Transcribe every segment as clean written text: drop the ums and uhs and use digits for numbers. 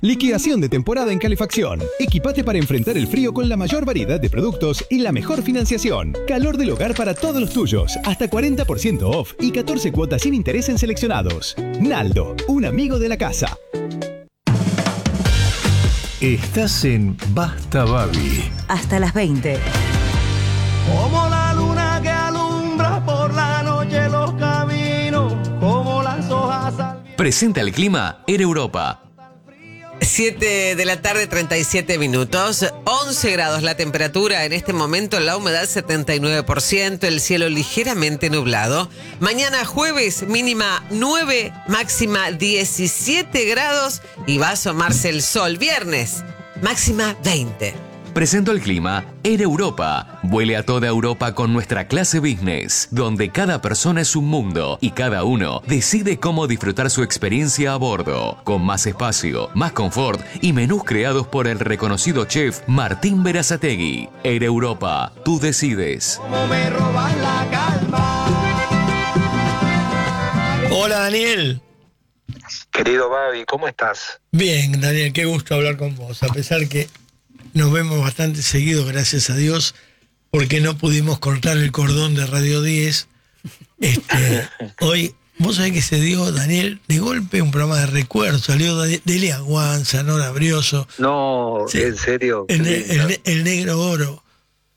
Liquidación de temporada en calefacción. Equipate para enfrentar el frío con la mayor variedad de productos y la mejor financiación. Calor del hogar para todos los tuyos. Hasta 40% off y 14 cuotas sin interés en seleccionados. Naldo, un amigo de la casa. Estás en Basta Babi. Hasta las 20. Como la luna que alumbra por la noche los caminos, como las hojas al viento. Presenta el clima Air Europa. 7 de la tarde, 37 minutos, 11 grados la temperatura en este momento, la humedad 79%, el cielo ligeramente nublado. Mañana jueves, mínima 9, máxima 17 grados y va a asomarse el sol. Viernes, máxima 20. Presento el clima Air Europa. Vuele a toda Europa con nuestra clase business, donde cada persona es un mundo y cada uno decide cómo disfrutar su experiencia a bordo, con más espacio, más confort y menús creados por el reconocido chef Martín Berazategui. Air Europa, tú decides. Como me robas la calma. Hola, Daniel. Querido Babi, ¿cómo estás? Bien, Daniel, qué gusto hablar con vos, a pesar que nos vemos bastante seguido, gracias a Dios, porque no pudimos cortar el cordón de Radio 10. Hoy, vos sabés que se dio, Daniel, de golpe un programa de recuerdo, salió Delia Guanza, Nora Brioso. No, Sí, en serio. el Negro Oro,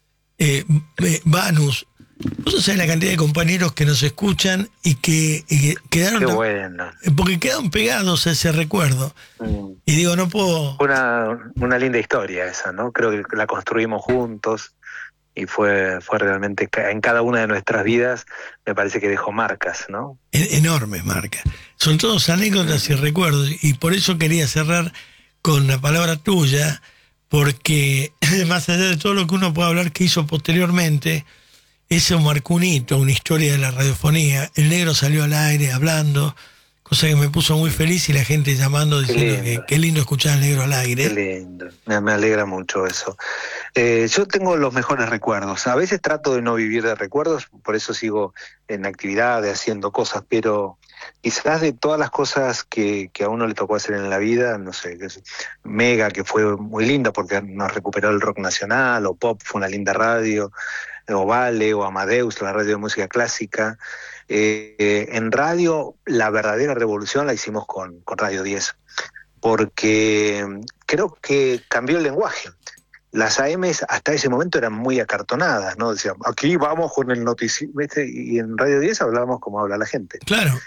Vanus. Vos sabés la cantidad de compañeros que nos escuchan y que quedaron... Qué bueno. Porque quedaron pegados a ese recuerdo. Y digo, no puedo... Una linda historia esa, ¿no? Creo que la construimos juntos y fue realmente en cada una de nuestras vidas, me parece que dejó marcas, ¿no? Enormes marcas. Son todos anécdotas y recuerdos, y por eso quería cerrar con la palabra tuya, porque más allá de todo lo que uno puede hablar que hizo posteriormente, eso marcó un hito, una historia de la radiofonía. El Negro salió al aire hablando, cosa que me puso muy feliz, y la gente llamando diciendo que qué lindo escuchar al Negro al aire. Qué lindo, me alegra mucho eso. Yo tengo los mejores recuerdos. A veces trato de no vivir de recuerdos, por eso sigo en actividades, haciendo cosas, pero quizás de todas las cosas que a uno le tocó hacer en la vida, no sé, Mega, que fue muy linda porque nos recuperó el rock nacional, o Pop, fue una linda radio, o Vale, o Amadeus, la radio de música clásica. En radio, la verdadera revolución la hicimos con Radio 10, porque creo que cambió el lenguaje. Las AMs hasta ese momento eran muy acartonadas, ¿no? Decían, aquí vamos con el noticiero, ¿viste? Y en Radio 10 hablábamos como habla la gente. Claro.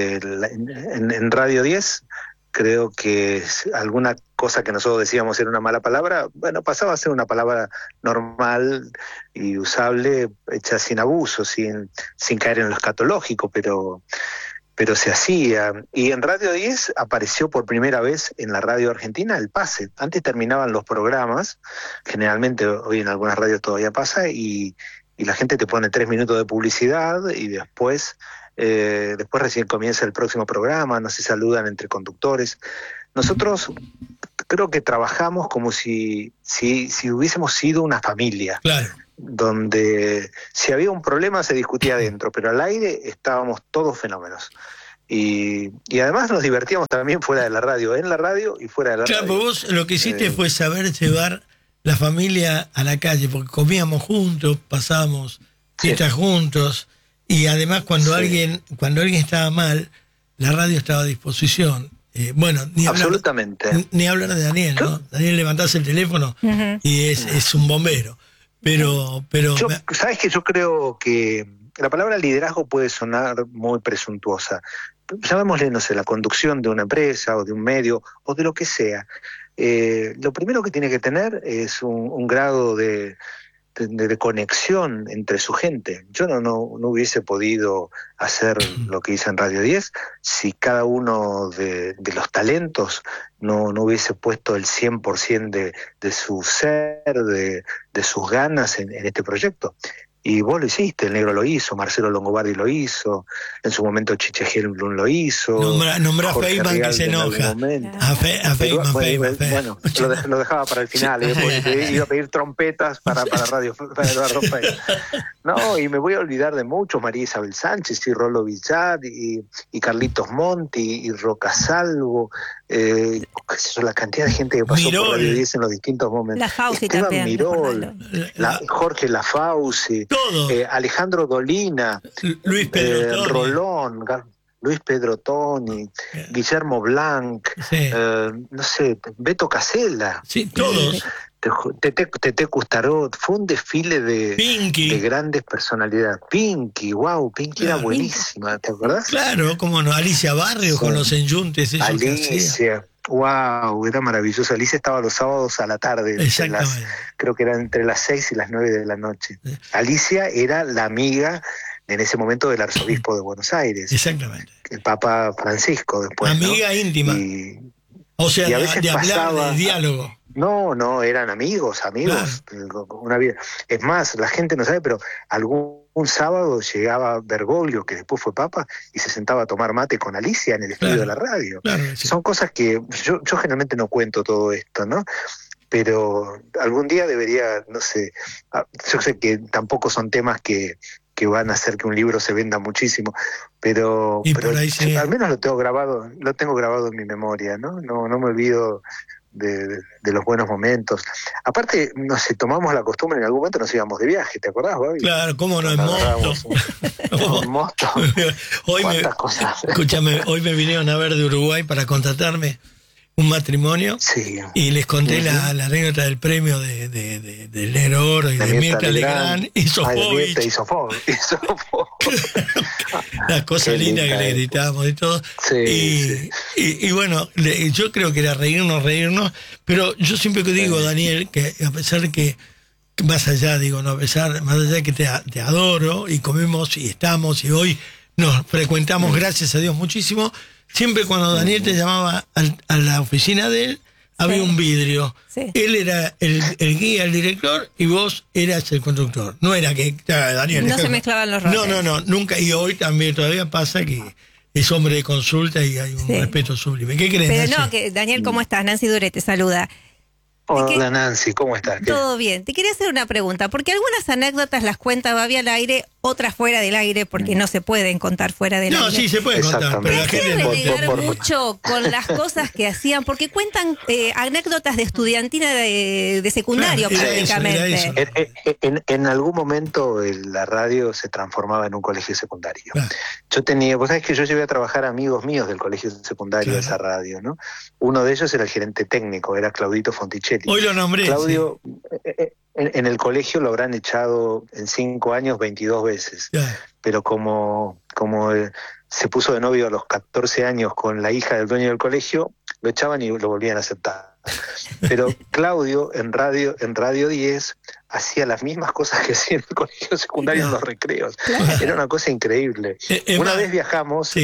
En Radio 10 creo que alguna cosa que nosotros decíamos era una mala palabra, bueno, pasaba a ser una palabra normal y usable, hecha sin abuso, sin caer en lo escatológico, pero se hacía. Y en Radio 10 apareció por primera vez en la radio argentina el pase. Antes terminaban los programas, generalmente hoy en algunas radios todavía pasa, y la gente te pone 3 minutos de publicidad y después recién comienza el próximo programa, no se saludan entre conductores. Nosotros creo que trabajamos como si hubiésemos sido una familia. Claro. Donde si había un problema se discutía adentro, pero al aire estábamos todos fenómenos. Y además nos divertíamos también fuera de la radio, en la radio y fuera de la radio. Claro, vos lo que hiciste fue saber llevar la familia a la calle, porque comíamos juntos, pasábamos fiestas juntos, y además cuando alguien estaba mal, la radio estaba a disposición. Bueno, ni hablar de Daniel, ¿no? Daniel, levantás el teléfono y es un bombero. Pero sabes que yo creo que la palabra liderazgo puede sonar muy presuntuosa. Llamémosle, no sé, la conducción de una empresa o de un medio o de lo que sea. Lo primero que tiene que tener es un grado de conexión entre su gente. Yo no hubiese podido hacer lo que hice en Radio 10 si cada uno de los talentos no hubiese puesto el 100% de su ser, de sus ganas en este proyecto. Y vos lo hiciste, el Negro lo hizo, Marcelo Longobardi lo hizo, en su momento Chiche Helblum lo hizo. Nombra a Jorge Feynman que Rial se en algún enoja. momento. A Feynman. Bueno, lo dejaba para el final, porque iba a pedir trompetas para Radio para Eduardo Feynman. No, y me voy a olvidar de muchos, María Isabel Sánchez y Rolo Villar y Carlitos Monti y Roca Salvo, la cantidad de gente que pasó Mirol. por Radio 10 en los distintos momentos. La Fauci Esteban también, Mirol, Jorge Lafauci, Alejandro Dolina, Luis Pedro Toni. Rolón, Luis Pedro Toni, Guillermo Blanc, no sé, Beto Casella. Sí, todos. Tete Custarot, fue un desfile de grandes personalidades. Pinky, wow, Pinky era buenísima, ¿te acordás? Claro, cómo no, Alicia Barrios con los enyuntes. Alicia, wow, era maravilloso. Alicia estaba los sábados a la tarde, creo que era entre las 6 y las 9 de la noche. Alicia era la amiga en ese momento del arzobispo de Buenos Aires. Exactamente. El Papa Francisco después. Amiga íntima. O sea, de hablar, de diálogo. No, eran amigos. Claro. Una vida. Es más, la gente no sabe, pero un sábado llegaba Bergoglio, que después fue papa, y se sentaba a tomar mate con Alicia en el estudio de la radio. Claro, sí. Son cosas que yo generalmente no cuento todo esto, ¿no? Pero algún día debería, no sé, yo sé que tampoco son temas que van a hacer que un libro se venda muchísimo, pero al menos lo tengo grabado en mi memoria, ¿no? No me olvido de los buenos momentos. Aparte, no sé, tomamos la costumbre, en algún momento nos íbamos de viaje, ¿te acordás, Babi? Claro, cómo no, en moto. Escúchame, hoy me vinieron a ver de Uruguay para contratarme un matrimonio, y les conté la anécdota del premio del Negro Oro y de Mirta Legrand y Sofovich. Las cosas lindas que le gritábamos y todo. Y bueno, yo creo que era reírnos, pero yo siempre que digo, Daniel, que a pesar de que más allá de que te adoro y comemos y estamos y hoy nos frecuentamos, gracias a Dios, muchísimo. Siempre cuando Daniel te llamaba a la oficina de él, había un vidrio. Sí. Él era el guía, el director, y vos eras el conductor. No era que Daniel... No se mezclaban los roles. No, nunca. Y hoy también todavía pasa que es hombre de consulta y hay un respeto sublime. ¿Qué crees, Pero Nancy? no, que Daniel, ¿cómo estás? Nancy Duré te saluda. Hola Nancy, ¿cómo estás? Todo bien. Te quería hacer una pregunta, porque algunas anécdotas las cuenta Babi al aire, otras fuera del aire, porque no se pueden contar fuera del aire. No, sí se pueden contar, pero la gente renegar mucho con las cosas que hacían, porque cuentan anécdotas de estudiantina de secundario, prácticamente. En algún momento la radio se transformaba en un colegio secundario. Vos sabés que yo llevé a trabajar amigos míos del colegio secundario de esa radio, ¿no? Uno de ellos era el gerente técnico, era Claudito Fonticelli. Hoy lo nombré. Claudio, en el colegio lo habrán echado en 5 años 22 veces. Pero como se puso de novio a los 14 años con la hija del dueño del colegio, lo echaban y lo volvían a aceptar. Pero Claudio en Radio 10 hacía las mismas cosas que hacía en el colegio secundario en los recreos. Era una cosa increíble. Una vez viajamos...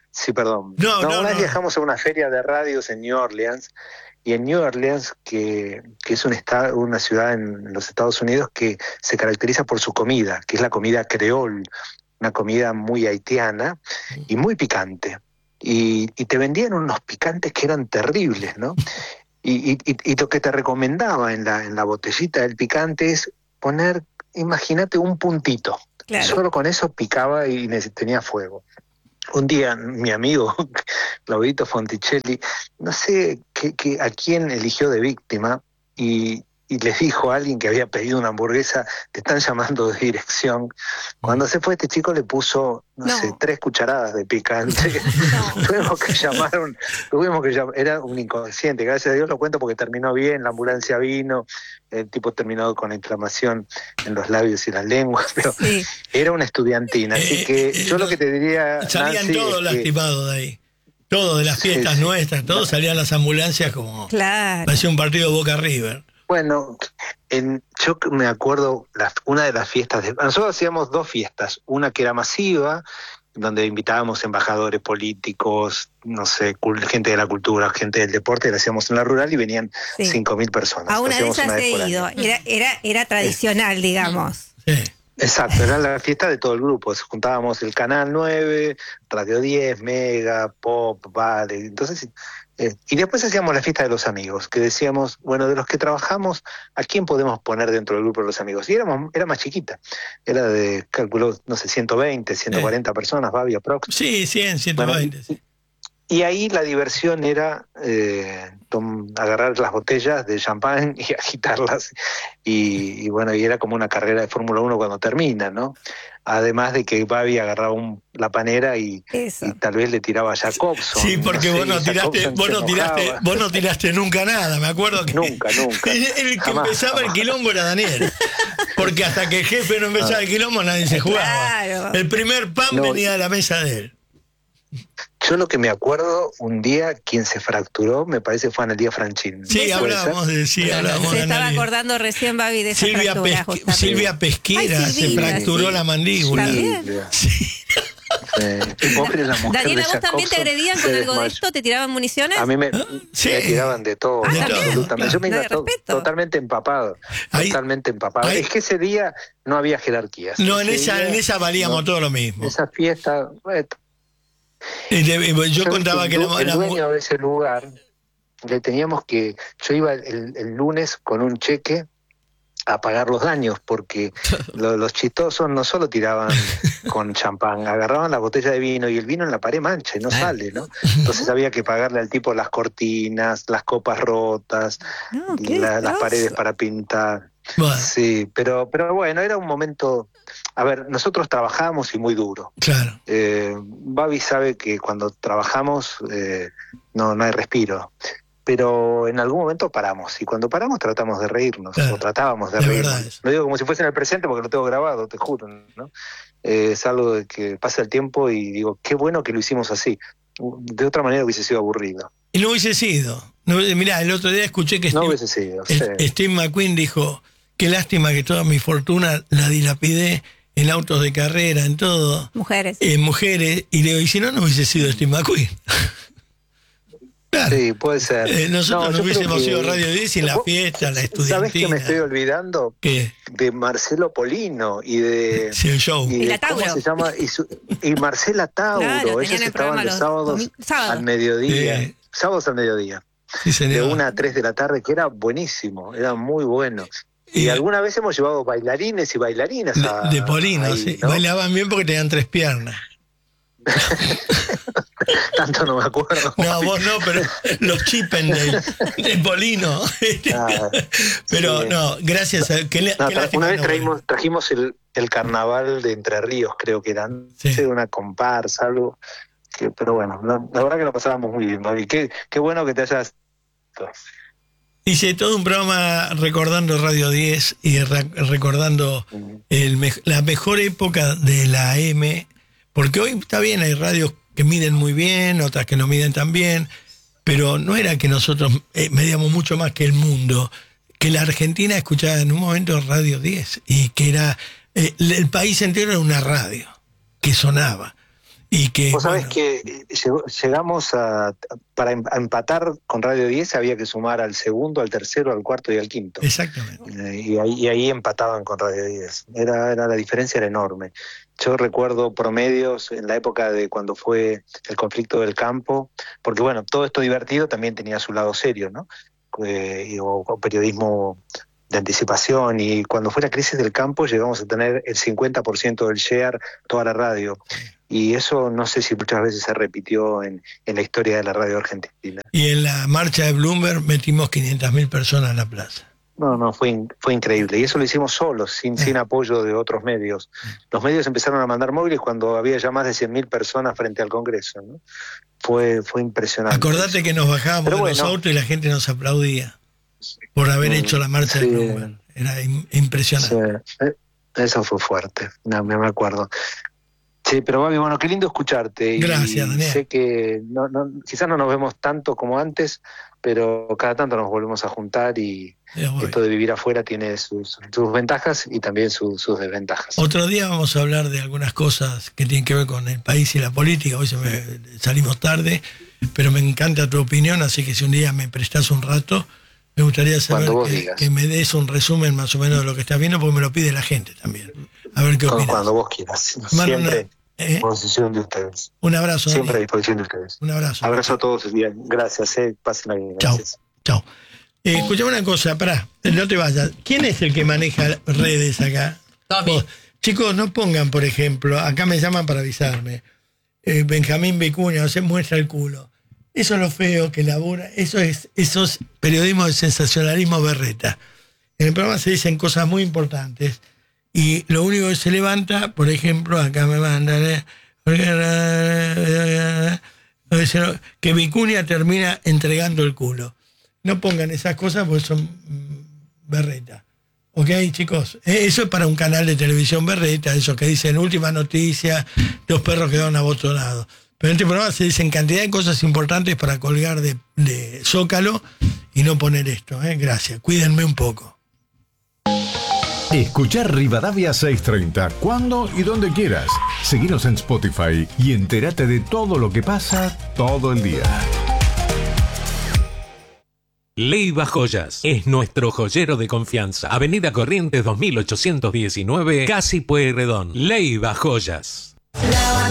Una vez viajamos a una feria de radios en New Orleans. Y en New Orleans, que es una ciudad en los Estados Unidos que se caracteriza por su comida, que es la comida creol, una comida muy haitiana y muy picante. Y te vendían unos picantes que eran terribles, ¿no? Y lo que te recomendaba en la botellita del picante es poner, imagínate, un puntito. Claro. Solo con eso picaba y tenía fuego. Un día mi amigo Claudito Fonticelli, no sé a quién eligió de víctima y les dijo a alguien que había pedido una hamburguesa, te están llamando de dirección. Cuando se fue este chico le puso, no sé, 3 cucharadas de picante. Tuvimos que llamar, era un inconsciente, gracias a Dios lo cuento porque terminó bien, la ambulancia vino, el tipo terminó con inflamación en los labios y las lenguas, pero era una estudiantina, así que yo lo que te diría... Salían todos lastimados de ahí. Todo de las fiestas nuestras, todos salían las ambulancias como... Claro. Parecía un partido Boca River. Bueno, yo me acuerdo, una de las fiestas, nosotros hacíamos 2 fiestas, una que era masiva, donde invitábamos embajadores políticos, no sé, gente de la cultura, gente del deporte, la hacíamos en la rural y venían 5.000 personas. A una de esas he ido, era tradicional, digamos. Exacto, era la fiesta de todo el grupo. Juntábamos el Canal 9, Radio 10, Mega, Pop, Vale. Entonces, y después hacíamos la fiesta de los amigos, que decíamos, bueno, de los que trabajamos, ¿a quién podemos poner dentro del grupo de los amigos? Y era más chiquita. Era de, calculó, no sé, 120, 140 personas, Babi, aprox. Sí, 100, 120. Bueno, sí. Y ahí la diversión era agarrar las botellas de champán y agitarlas. Y bueno, y era como una carrera de Fórmula 1 cuando termina, ¿no? Además de que Babi agarraba la panera y tal vez le tiraba a Jacobson. Sí, porque no sé, vos no tiraste nunca nada, me acuerdo que... Nunca. El que empezaba el quilombo era Daniel. Porque hasta que el jefe no empezaba el quilombo nadie se jugaba. Claro. El primer pan venía de la mesa de él. Yo lo que me acuerdo, un día quien se fracturó, me parece fue Analía Franchín. Sí, hablábamos de Se estaba acordando recién, Babi, de esa fractura. Silvia Pesquera se fracturó la mandíbula. ¿También? Sí. Daniela, ¿vos también te agredían con algo de esto? ¿Te tiraban municiones? A mí me tiraban de todo, absolutamente. Yo me iba totalmente empapado. Es que ese día no había jerarquías. No, en esa valíamos todo lo mismo. Esa fiesta... Yo contaba que el dueño de ese lugar le teníamos que, yo iba el lunes con un cheque a pagar los daños, porque los chistosos no solo tiraban con champán, agarraban la botella de vino y el vino en la pared mancha y no sale, ¿no? Entonces había que pagarle al tipo las cortinas, las copas rotas, las paredes para pintar. Bueno. Sí, pero bueno, era un momento... A ver, nosotros trabajamos y muy duro. Claro. Babi sabe que cuando trabajamos no hay respiro. Pero en algún momento paramos. Y cuando paramos tratamos de reírnos. Claro. O tratábamos de reírnos. Lo digo como si fuese en el presente porque lo tengo grabado, te juro, ¿no? Es algo de que pasa el tiempo y digo, qué bueno que lo hicimos así. De otra manera hubiese sido aburrido. Y no hubiese sido. Mirá, el otro día escuché que Steve McQueen dijo... Qué lástima que toda mi fortuna la dilapidé en autos de carrera, en todo. Mujeres. Mujeres. Y le digo, y si no hubiese sido Steve McQueen. Claro. Sí, puede ser. Nosotros no hubiésemos sido Radio 10 sin la fiesta, la estudiantina. ¿Sabes qué me estoy olvidando? ¿Qué? De Marcelo Polino y de... Sí, el show. Y la Tauro. ¿Cómo se llama? Y Marcela Tauro. Claro, ellos estaban los sábados al mediodía. Sábados al mediodía. Sí, señor. De 1 a 3 de la tarde, que era buenísimo, era muy bueno. Y alguna vez hemos llevado bailarines y bailarinas de Polino, ahí, sí. ¿No? Bailaban bien porque tenían 3 piernas. Tanto no me acuerdo. No, vos no, pero los Chippendale de Polino. Pero sí. No, gracias. Una vez trajimos el carnaval de Entre Ríos, creo que eran. Sí. Una comparsa, algo. Pero bueno, la verdad que lo pasábamos muy bien, Babi. Qué bueno que te hayas... Hice todo un programa recordando Radio 10 y recordando la mejor época de la AM, porque hoy está bien, hay radios que miden muy bien, otras que no miden tan bien, pero no era que nosotros medíamos mucho más que el mundo, que la Argentina escuchaba en un momento Radio 10 y que era el país entero era una radio que sonaba. Y que, vos sabés que llegamos para empatar con Radio 10 había que sumar al segundo, al tercero, al cuarto y al quinto. Exactamente. Y ahí empataban con Radio 10. La diferencia era enorme. Yo recuerdo promedios en la época de cuando fue el conflicto del campo, porque bueno, todo esto divertido también tenía su lado serio, ¿no? O periodismo de anticipación, y cuando fue la crisis del campo llegamos a tener el 50% del share, toda la radio. Y eso no sé si muchas veces se repitió en la historia de la radio argentina. Y en la marcha de Bloomberg metimos 500.000 personas en la plaza. No, fue increíble. Y eso lo hicimos solos, sin apoyo de otros medios. Los medios empezaron a mandar móviles cuando había ya más de 100.000 personas frente al Congreso, ¿no? Fue impresionante. Acordate que nos bajábamos de los autos y la gente nos aplaudía por haber hecho la marcha de Bloomberg. Era impresionante. Sí, eso fue fuerte, me acuerdo. Sí, pero Babi, bueno, qué lindo escucharte. Gracias, Daniel. Sé que quizás no nos vemos tanto como antes, pero cada tanto nos volvemos a juntar y esto de vivir afuera tiene sus ventajas y también sus desventajas. Otro día vamos a hablar de algunas cosas que tienen que ver con el país y la política. Hoy salimos tarde, pero me encanta tu opinión, así que si un día me prestás un rato, Me gustaría saber Cuando vos digas. que me des un resumen más o menos de lo que estás viendo, porque me lo pide la gente también. A ver qué opinas. Cuando vos quieras. Manu, Siempre a disposición de ustedes. Un abrazo. Siempre a Dani. disposición de ustedes. Un abrazo. Abrazo a todos. Bien, gracias. Pásenla bien. Chao. Gracias. Chao. Escuchame una cosa, pará, no te vayas. ¿Quién es el que maneja redes acá? Tommy. Vos. Chicos, no pongan, por ejemplo, acá me llaman para avisarme, Benjamín Vicuña, se muestra el culo. Eso es lo feo que labura, eso es periodismo de sensacionalismo berreta. En el programa se dicen cosas muy importantes y lo único que se levanta, por ejemplo, acá me mandan que Vicuña termina entregando el culo. No pongan esas cosas porque son berreta. ¿Ok, chicos? Eso es para un canal de televisión berreta, eso que dicen última noticia, 2 perros quedaron abotonados. Pero en este programa se dicen cantidad de cosas importantes para colgar de Zócalo y no poner esto. Gracias, cuídenme un poco. Escuchar Rivadavia 630 cuando y donde quieras. Seguinos en Spotify y entérate de todo lo que pasa todo el día. Leiva Joyas es nuestro joyero de confianza. Avenida Corrientes 2819, Casi Pueyrredón. Leiva Joyas.